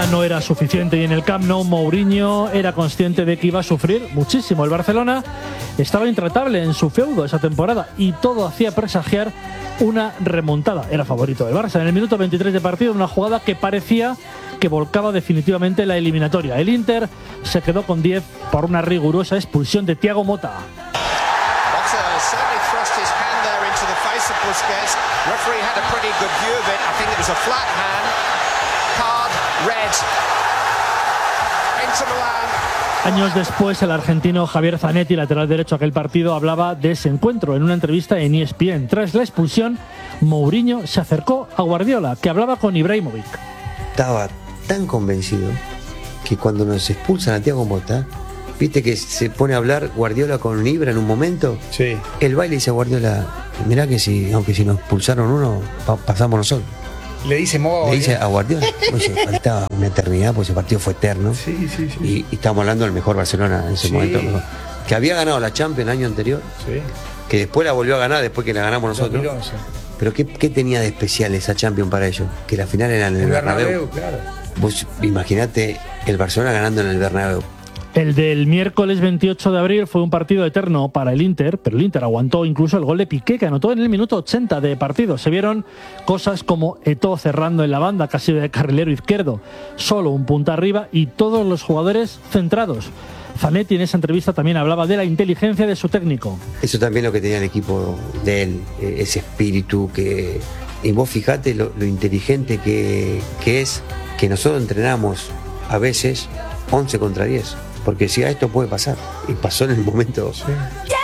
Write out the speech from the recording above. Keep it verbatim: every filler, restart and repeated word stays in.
no era suficiente y en el Camp Nou Mourinho era consciente de que iba a sufrir muchísimo. El Barcelona estaba intratable en su feudo esa temporada y todo hacía presagiar una remontada. Era favorito del Barça. En el minuto veintitrés de partido, una jugada que parecía que volcaba definitivamente la eliminatoria. El Inter se quedó con diez por una rigurosa expulsión de Thiago Motta. Años después, el argentino Javier Zanetti, lateral derecho a aquel partido, hablaba de ese encuentro en una entrevista en E S P N. Tras la expulsión, Mourinho se acercó a Guardiola, que hablaba con Ibrahimovic. Estaba tan convencido que cuando nos expulsan a Thiago Motta, viste que se pone a hablar Guardiola con Ibra en un momento. Sí. El baile dice a Guardiola, mirá que si, aunque si nos expulsaron uno, pa- pasamos nosotros. Le dice Mo, Le dice a Guardiola, oye, faltaba una eternidad, porque ese partido fue eterno. Sí, sí, sí. Y, y estamos hablando del mejor Barcelona en ese Sí. momento. Que había ganado la Champions el año anterior, Sí. que después la volvió a ganar después que la ganamos nosotros. dos mil once. Pero ¿qué, qué tenía de especial esa Champions para ellos? Que la final era en el, El Bernabéu. Bernabéu, claro. Vos imaginate el Barcelona ganando en el Bernabéu. El del miércoles veintiocho de abril fue un partido eterno para el Inter, pero el Inter aguantó incluso el gol de Piqué, que anotó en el minuto ochenta de partido. Se vieron cosas como Eto'o cerrando en la banda, casi de carrilero izquierdo, solo un punta arriba y todos los jugadores centrados. Zanetti en esa entrevista también hablaba de la inteligencia de su técnico. Eso también lo que tenía el equipo de él, eh, ese espíritu que... Y vos fijate lo, lo inteligente que, que es, que nosotros entrenamos a veces once contra diez. Porque si a esto puede pasar, y pasó en el momento... Sí.